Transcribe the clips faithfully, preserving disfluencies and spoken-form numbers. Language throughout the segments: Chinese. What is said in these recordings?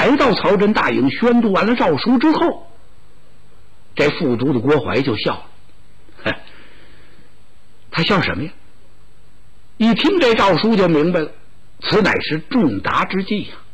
来到曹真大营，宣读完了诏书之后，这副都的郭槐就笑了。哼，他笑什么呀？一听这诏书就明白了，此乃是重达之计呀、啊。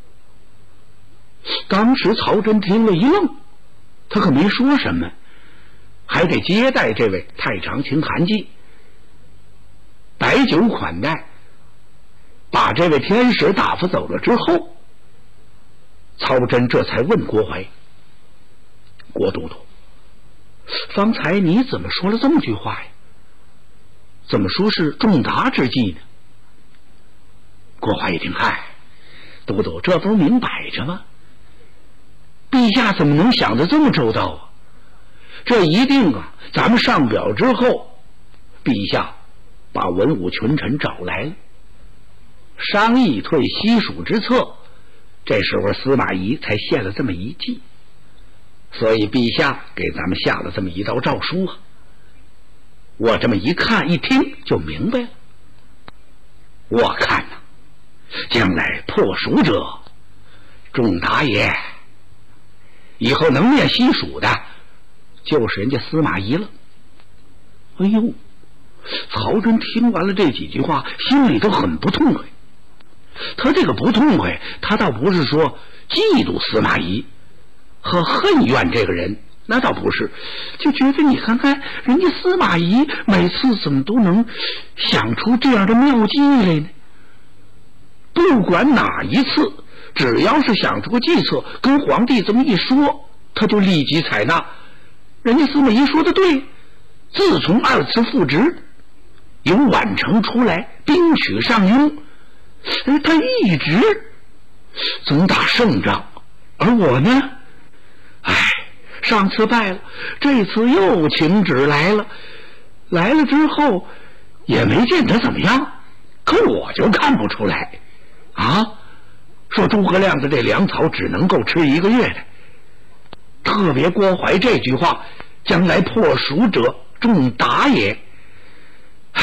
当时曹真听了一愣，他可没说什么，还得接待这位太常卿韩季，摆酒款待，把这位天使打发走了之后，曹真这才问郭槐：“郭都督，方才你怎么说了这么句话呀？怎么说是重达之计呢？”郭槐一听，嗨，都督，这不是明摆着吗？陛下怎么能想得这么周到啊？这一定啊，咱们上表之后，陛下把文武群臣找来了，商议退西蜀之策。这时候司马懿才献了这么一计，所以陛下给咱们下了这么一道诏书啊。我这么一看一听就明白了，我看呐、啊，将来破蜀者重达也，以后能灭西蜀的就是人家司马懿了。哎呦，曹真听完了这几句话，心里头很不痛快。他这个不痛快，他倒不是说嫉妒司马懿和恨怨这个人，那倒不是，就觉得你看看人家司马懿每次怎么都能想出这样的妙计来呢？不管哪一次，只要是想出个计策，跟皇帝这么一说，他就立即采纳。人家司马懿说的对，自从二次复职，由宛城出来，兵取上庸，他一直总打胜仗，而我呢，哎，上次败了，这次又请旨来了，来了之后也没见他怎么样，可我就看不出来啊，说诸葛亮的这粮草只能够吃一个月的。特别郭槐这句话，将来破蜀者重达也。唉，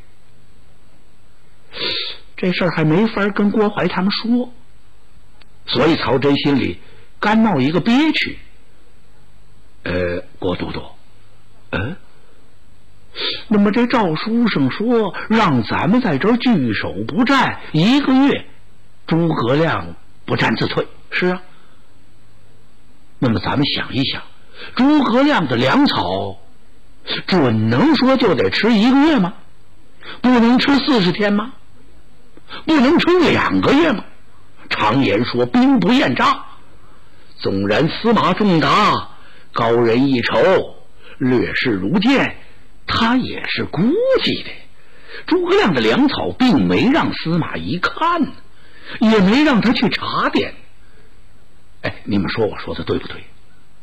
这事儿还没法跟郭槐他们说，所以曹真心里干冒一个憋屈。呃，郭都督，嗯，那么这诏书上说让咱们在这儿据守不战一个月，诸葛亮不战自退，是啊。那么咱们想一想，诸葛亮的粮草准能说就得吃一个月吗？不能吃四十天吗？不能吃两个月吗？常言说兵不厌诈，纵然司马仲达高人一筹，略视如剑，他也是估计的。诸葛亮的粮草并没让司马懿看，也没让他去查点。哎，你们说我说的对不对？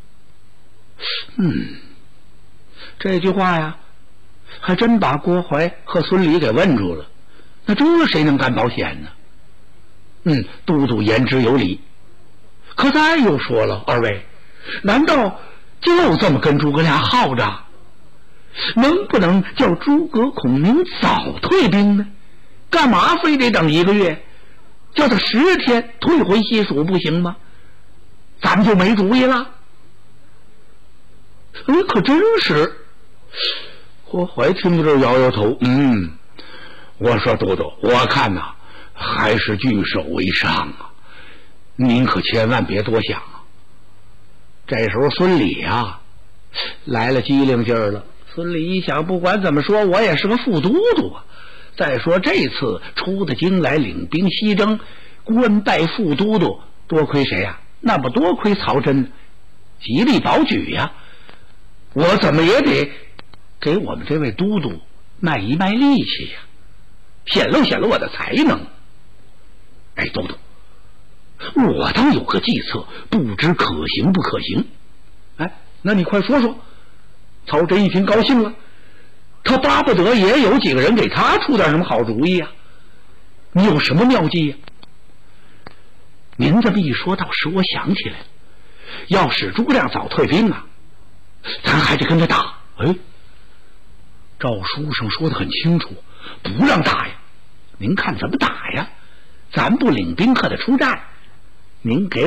嗯，这句话呀，还真把郭槐和孙礼给问住了。那这谁能干保险呢？嗯，都督言之有理。可再又说了，二位，难道就这么跟诸葛亮耗着？能不能叫诸葛孔明早退兵呢？干嘛非得等一个月？叫他十天退回西蜀不行吗？咱们就没主意了。哎，可真是。郭槐听到这摇摇头，嗯，我说都督，我看呐、啊，还是据守为上啊，您可千万别多想啊。这时候孙礼啊来了机灵劲儿了。孙礼一想，不管怎么说，我也是个副都督啊。再说这次出的京来领兵西征，官拜副都督，多亏谁呀、啊？那不多亏曹真极力保举呀、啊！我怎么也得给我们这位都督卖一卖力气呀、啊，显露显露我的才能。哎，都督，我倒有个计策，不知可行不可行？哎，那你快说说。曹真一听高兴了，他巴不得也有几个人给他出点什么好主意啊！你有什么妙计呀、啊？您这么一说，倒使我想起来了，要使诸葛亮早退兵啊，咱还得跟他打。哎，诏书上说的很清楚，不让打呀。您看怎么打呀？咱不领兵和他出战，您给